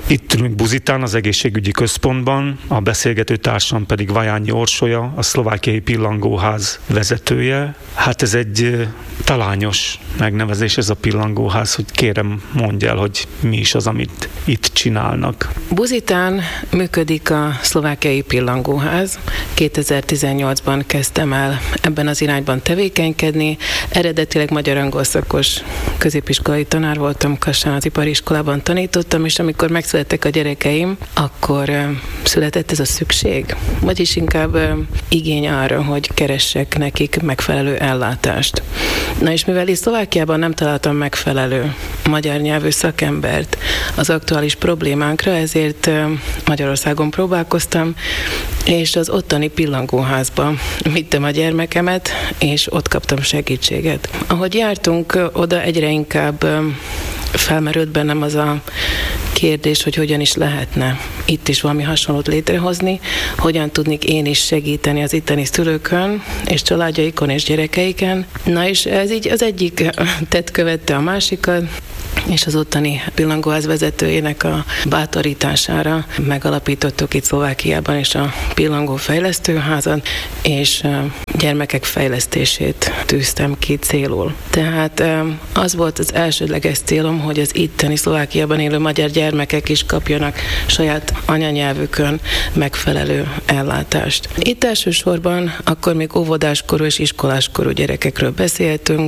Itt ülünk Buzitán, az egészségügyi központban, a beszélgető társam pedig Vajányi Orsolya, a szlovákiai pillangóház vezetője. Hát ez egy talányos megnevezés, ez a pillangóház, hogy kérem mondj el, hogy mi is az, amit itt csinálnak. Buzitán működik a szlovákiai pillangóház. 2018-ban kezdtem el ebben az irányban tevékenykedni. Eredetileg magyar-angol szakos középiskolai tanár voltam, Kassán az ipariskolában tanítottam, és amikor megszülettek a gyerekeim, akkor született ez a szükség, vagyis inkább igény arra, hogy keressek nekik megfelelő ellátást. Na és mivel itt Szlovákiában nem találtam megfelelő magyar nyelvű szakembert az aktuális problémánkra, ezért Magyarországon próbálkoztam, és az ottani pillangóházba vittem a gyermekemet, és ott kaptam segítséget. Ahogy jártunk oda, egyre inkább felmerült bennem az a kérdés, hogy hogyan is lehetne itt is valami hasonlót létrehozni, hogyan tudnék én is segíteni az itteni szülőkön, és családjaikon és gyerekeiken. Na és ez így az egyik tett követte a másikat, és az ottani pillangóház vezetőjének a bátorítására megalapítottuk itt Szlovákiában is a Pillangó Fejlesztőházat, és gyermekek fejlesztését tűztem ki célul. Tehát az volt az elsődleges célom, hogy az itteni Szlovákiában élő magyar gyermekek is kapjanak saját anyanyelvükön megfelelő ellátást. Itt elsősorban akkor még óvodáskorú és iskoláskorú gyerekekről beszéltünk,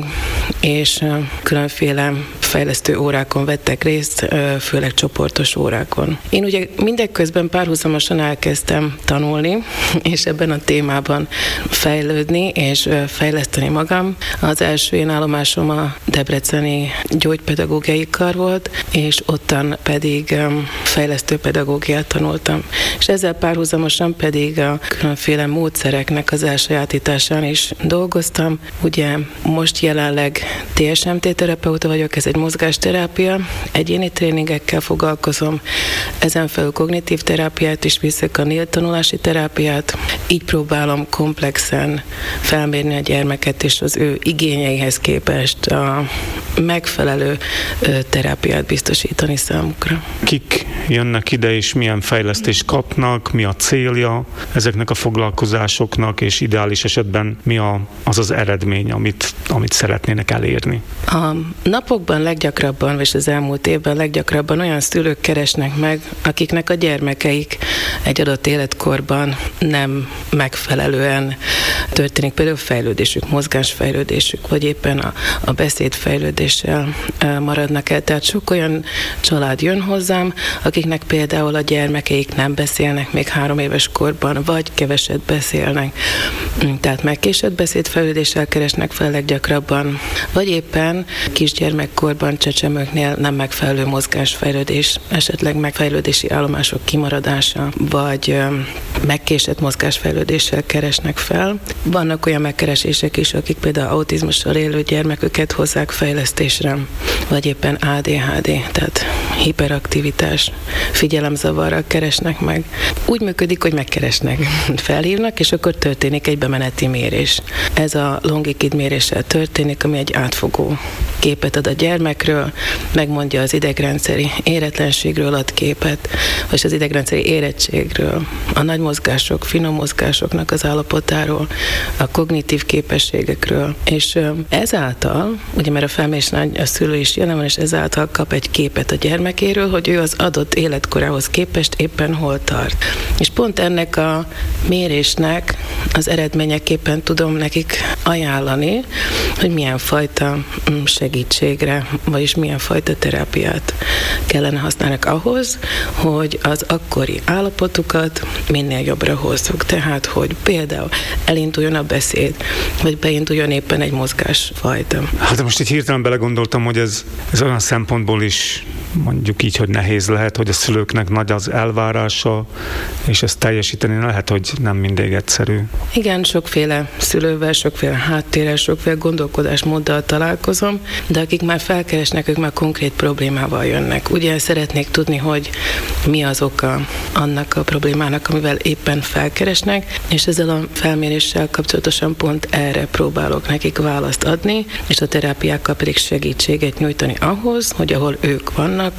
és különféle fejlesztő órákon vettek részt, főleg csoportos órákon. Én ugye mindeközben párhuzamosan elkezdtem tanulni, és ebben a témában fejlődni és fejleszteni magam. Az első én állomásom a debreceni gyógypedagógiai kar volt, és ottan pedig fejlesztő pedagógiát tanultam. És ezzel párhuzamosan pedig a különféle módszereknek az elsajátításán is dolgoztam. Ugye most jelenleg TSMT terapeuta vagyok, ez egy mozgásterápia, egyéni tréningekkel foglalkozom, ezen felül kognitív terápiát is viszek, a NIL tanulási terápiát. Így próbálom komplexen felmérni a gyermeket, és az ő igényeihez képest a megfelelő terápiát biztosítani számukra. Kik jönnek ide, és milyen fejlesztést kapnak, mi a célja ezeknek a foglalkozásoknak, és ideális esetben mi az eredmény, amit szeretnének elérni? A napokban leggyakrabban, és az elmúlt évben leggyakrabban olyan szülők keresnek meg, akiknek a gyermekeik egy adott életkorban nem megfelelően történik, például fejlődésük, mozgásfejlődésük, vagy éppen a beszédfejlődéssel maradnak el. Tehát sok olyan család jön hozzám, akiknek például a gyermekeik nem beszélnek még 3 éves korban, vagy keveset beszélnek. Tehát megkésett beszédfejlődéssel keresnek fel leggyakrabban, vagy éppen kisgyermekkorban csecsemőknél nem megfelelő mozgásfejlődés, esetleg megfejlődési állomások kimaradása, vagy megkésett mozgásfejlődéssel keresnek fel. Vannak olyan megkeresések is, akik például autizmussal élő gyermeküket hozzák fejlesztésre, vagy éppen ADHD, tehát hiperaktivitás, figyelemzavarral keresnek meg. Úgy működik, hogy megkeresnek, felhívnak, és akkor történik egy bemeneti mérés. Ez a longikid méréssel történik, ami egy átfogó képet ad a gyermekről, megmondja az idegrendszeri éretlenségről ad képet, vagy az idegrendszeri érettségről, a nagy mozgások, finom mozgásoknak az állapotáról, a kognitív képességekről, és ezáltal, ugye mert a felmérésnál a szülő is jelen van, és ezáltal kap egy képet a gyermekéről, hogy ő az adott életkorához képest éppen hol tart. És pont ennek a mérésnek az eredményeképpen tudom nekik ajánlani, hogy milyen fajta segítségre, vagyis milyen fajta terápiát kellene használni ahhoz, hogy az akkori állapotukat minél jobbra hozzuk. Tehát, hogy például elinduljon a beszéd, vagy beinduljon éppen egy mozgásfajta. Hát most így hirtelen belegondoltam, hogy ez olyan szempontból is mondjuk így, hogy nehéz lehet, hogy a szülőknek nagy az elvárása, és ezt teljesíteni lehet, hogy nem mindig egyszerű. Igen, sokféle szülővel, sokféle háttérrel, sokféle gondolkodásmóddal találkozom, de akik már felkeresnek, ők már konkrét problémával jönnek. Ugye szeretnék tudni, hogy mi az oka annak a problémának, amivel éppen felkeresnek, és ezzel a felméréssel kapcsolatosan pont erre próbálok nekik választ adni, és a terápiákkal pedig segítséget nyújtani ahhoz, hogy ahol ők vannak,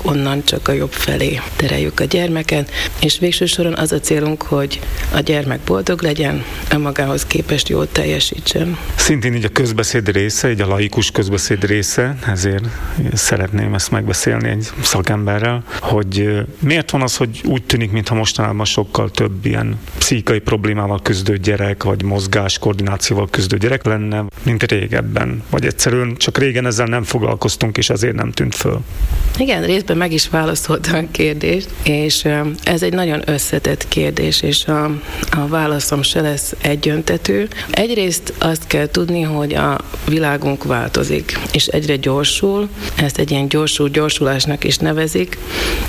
onnan csak a jobb felé tereljük a gyermeket, és végső soron az a célunk, hogy a gyermek boldog legyen, önmagához képest jól teljesítsen. Szintén így a közbeszéd része, így a laikus közbeszéd része, ezért szeretném ezt megbeszélni egy szakemberrel, hogy miért van az, hogy úgy tűnik, mintha mostanában sokkal több ilyen pszichikai problémával küzdő gyerek, vagy mozgás, koordinációval küzdő gyerek lenne, mint régebben. Vagy egyszerűen csak régen ezzel nem foglalkoztunk, és ezért nem tűnt föl. Igen, részben meg is válaszoltam a kérdést, és ez egy nagyon összetett kérdés, és a válaszom se lesz egyöntetű. Egyrészt azt kell tudni, hogy a világunk változik, és egyre gyorsul, ezt egy ilyen gyorsulásnak is nevezik,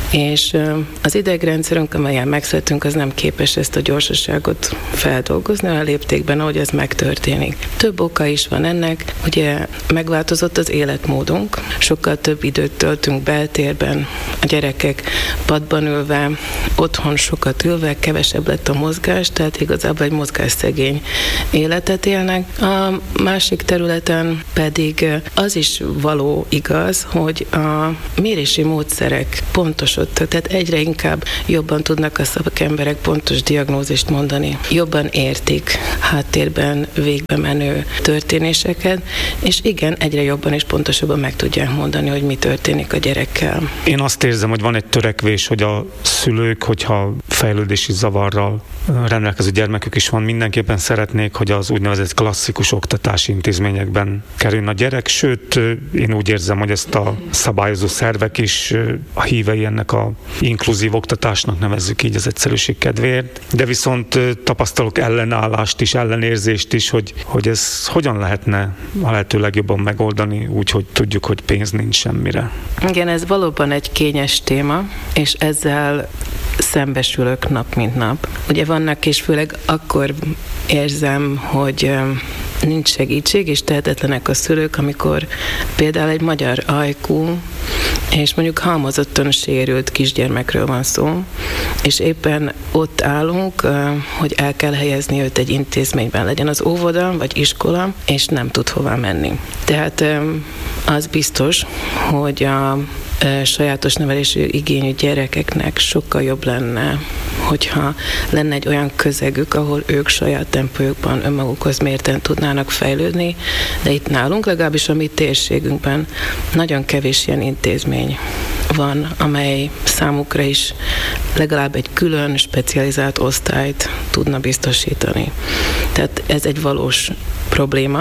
és az idegrendszerünk, amelyen megszületünk, az nem képes ezt a gyorsaságot feldolgozni olyan léptékben, ahogy ez megtörténik. Több oka is van ennek, ugye megváltozott az életmódunk, sokkal több időt töltünk beltérben, a gyerekek padban ülve, otthon sokat ülve, kevesebb lett a mozgás, tehát igazából egy mozgásszegény életet élnek. A másik területen pedig az is való igaz, hogy a mérési módszerek pontosodtak, tehát egyre inkább jobban tudnak a szakemberek pontos diagnózist mondani, jobban értik háttérben végbe menő történéseket, és igen, egyre jobban és pontosabban meg tudják mondani, hogy mi történik a gyerekkel. Én azt érzem, hogy van egy törekvés, hogy a szülők, hogyha fejlődési zavarral rendelkező gyermekük is van, mindenképpen szeretnék, hogy az úgynevezett klasszikus oktatási intézményekben kerüljön a gyerek, sőt, én úgy érzem, hogy ezt a szabályozó szervek is a hívei ennek a inkluzív oktatásnak nevezzük így az egyszerűség kedvéért, de viszont tapasztalok ellenállást is, ellenérzést is, hogy ez hogyan lehetne a lehető legjobban megoldani, úgy, hogy tudjuk, hogy pénz nincs semmire. Igen, ez valóban egy kényes téma, és ezzel szembesülök nap mint nap. Ugye vannak, és főleg akkor érzem, hogy nincs segítség, és tehetetlenek a szülők, amikor például egy magyar ajkú, és mondjuk halmozottan sérült kisgyermekről van szó, és éppen ott állunk, hogy el kell helyezni őt egy intézményben, legyen az óvoda vagy iskola, és nem tud hová menni. Tehát az biztos, hogy a sajátos nevelésű igényű gyerekeknek sokkal jobb lenne, hogyha lenne egy olyan közegük, ahol ők saját tempójukban önmagukhoz mérten tudnának fejlődni, de itt nálunk, legalábbis a mi térségünkben nagyon kevés ilyen intézmény van, amely számukra is legalább egy külön specializált osztályt tudna biztosítani. Tehát ez egy valós probléma,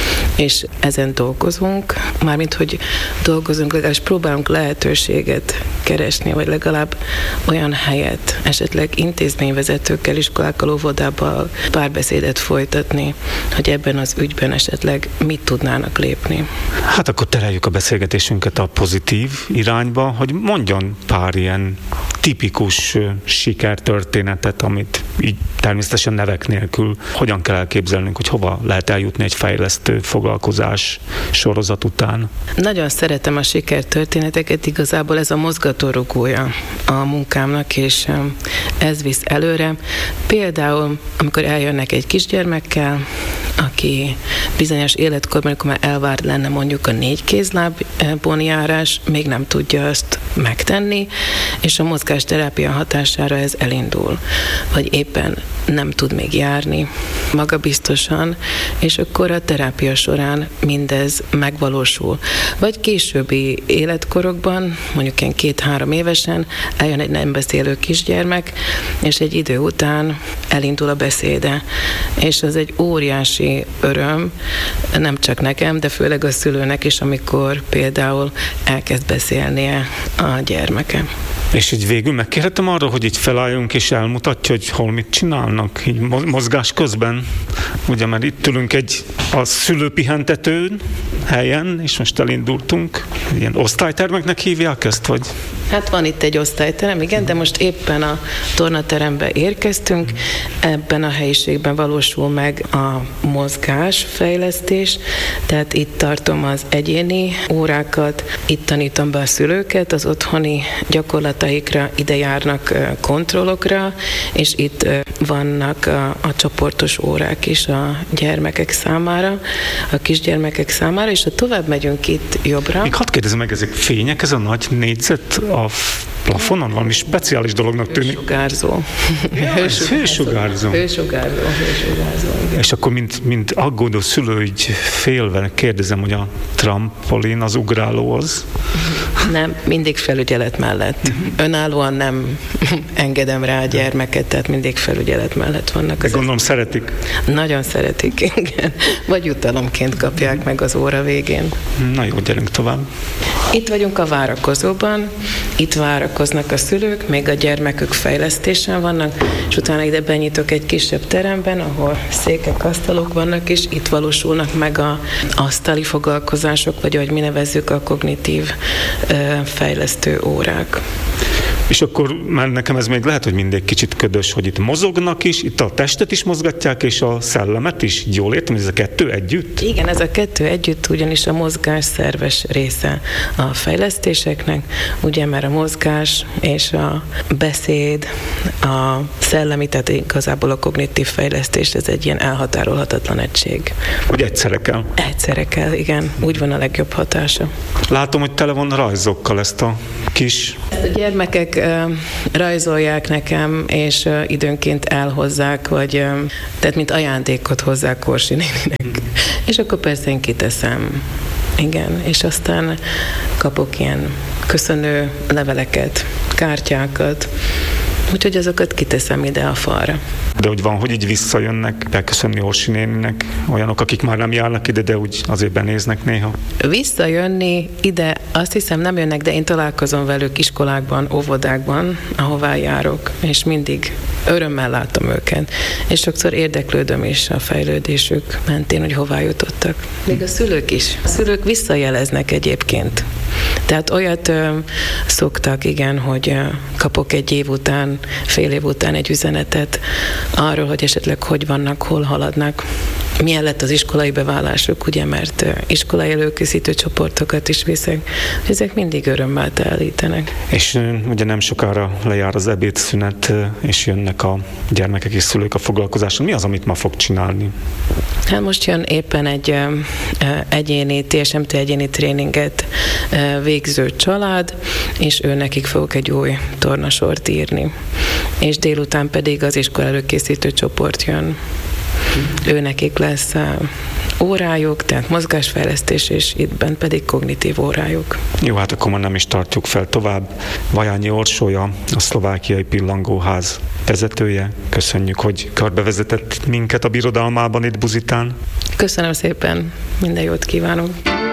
és ezen dolgozunk, mármint, hogy dolgozunk, legalábbis próbálunk lehetőséget keresni, vagy legalább olyan helyet, esetleg intézményvezetőkkel, iskolákkal, óvodával párbeszédet folytatni, hogy ebben az ügyben esetleg mit tudnának lépni. Hát akkor tereljük a beszélgetésünket a pozitív irányba, hogy mondjon pár ilyen tipikus sikertörténetet, amit így természetesen nevek nélkül hogyan kell elképzelnünk, hogy hova lehet eljutni egy fejlesztő foglalkozás sorozat után. Nagyon szeretem a sikertörténeteket, igazából ez a mozgatórugója a munkámnak, és ez visz előre. Például, amikor eljönnek egy kisgyermekkel, aki bizonyos életkorban, amikor már elvárt lenne mondjuk a 4 kézlábon járás, még nem tudja azt megtenni, és a mozgásterápia hatására ez elindul. Vagy éppen nem tud még járni magabiztosan, és akkor a terápia során mindez megvalósul. Vagy későbbi életkorokban, mondjuk ilyen 2-3 évesen eljön egy nem beszélő kisgyermek, és egy idő után elindul a beszéde. És az egy óriási öröm, nem csak nekem, de főleg a szülőnek is, amikor például elkezd beszélnie a gyermeke. És így végül megkérhetem arra, hogy így felálljunk és elmutatja, hogy hol mit csinálnak, így mozgás közben. Ugye, mert itt ülünk a szülőpihentetőn helyen, és most elindultunk. Ilyen osztálytermeknek hívják ezt, vagy? Hát van itt egy osztályterem, igen, de most éppen a tornaterembe érkeztünk. Ebben a helyiségben valósul meg a mozgásfejlesztés, tehát itt tartom az egyéni órákat, itt tanítom be a szülőket, az otthoni gyakorlataikra, ide járnak kontrollokra, és itt vannak a csoportos órák is a gyermekek számára, a kisgyermekek számára, és ha tovább megyünk itt jobbra. Még hadd kérdezem meg, ezek fények, ez a nagy négyzet a plafonon valami speciális dolognak tűnik. Hősugárzó. Hősugárzó. Hősugárzó, igen. És akkor, mint aggódó szülő, így félve kérdezem, hogy a trampolin, az ugráló az? Nem, mindig felügyelet mellett. Önállóan nem engedem rá a gyermeket, tehát mindig felügyelet mellett vannak. De gondolom szeretik. Nagyon szeretik, igen. Vagy jutalomként kapják meg az óra végén. Na jó, gyerünk tovább. Itt vagyunk a várakozóban, itt várakoznak a szülők, még a gyermekük fejlesztésen vannak, és utána ide benyitok egy kisebb teremben, ahol székek, asztalok vannak, és itt valósulnak meg az asztali foglalkozások, vagy ahogy mi nevezzük, a kognitív fejlesztő órák. És akkor már nekem ez még lehet, hogy mindig kicsit ködös, hogy itt mozognak is, itt a testet is mozgatják, és a szellemet is. Jól értem, hogy ez a kettő együtt? Igen, ez a kettő együtt, ugyanis a mozgás szerves része a fejlesztéseknek, ugye, mert a mozgás és a beszéd, a szellemi, tehát igazából a kognitív fejlesztés, ez egy ilyen elhatárolhatatlan egység. Hogy egyszerre kell? Egyszerre kell, igen. Úgy van a legjobb hatása. Látom, hogy tele van rajzokkal ezt a kis... Ezt a gyermekek rajzolják nekem, és időnként elhozzák, vagy tehát mint ajándékot hozzák Korsi néninek. És akkor persze én kiteszem. Igen, és aztán kapok ilyen köszönő leveleket, kártyákat, úgyhogy azokat kiteszem ide a falra. De úgy van, hogy így visszajönnek beköszönni Orsi néninek olyanok, akik már nem járnak ide, de úgy azért benéznek néha? Visszajönni ide, azt hiszem nem jönnek, de én találkozom velük iskolákban, óvodákban, ahová járok, és mindig örömmel látom őket. És sokszor érdeklődöm is a fejlődésük mentén, hogy hová jutottak. Még a szülők is. A szülők visszajeleznek egyébként. Tehát olyat szoktak, igen, hogy kapok egy év után, fél év után egy üzenetet arról, hogy esetleg hogy vannak, hol haladnak. Milyen lett az iskolai beválásuk, ugye, mert iskolai előkészítő csoportokat is viszek. Ezek mindig örömmel telítenek. És ugye nem sokára lejár az ebédszünet, és jönnek a gyermekek és szülők a foglalkozáson. Mi az, amit ma fog csinálni? Hát most jön éppen egy egyéni, TSMT egyéni tréninget végző család, és ő nekik fogok egy új tornasort írni. És délután pedig az iskola előkészítő csoport jön. Ő nekik lesz órájuk, tehát mozgásfejlesztés, és itt bent pedig kognitív órájuk. Jó, hát akkor már nem is tartjuk fel tovább. Vajányi Orsolya, a Szlovákiai Pillangóház vezetője. Köszönjük, hogy körbevezetett minket a birodalmában itt Buzitán. Köszönöm szépen, minden jót kívánok!